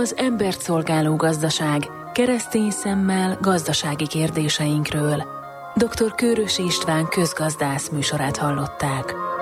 az embert szolgáló gazdaság, keresztény szemmel gazdasági kérdéseinkről. Dr. Kőrösi István közgazdász műsorát hallották.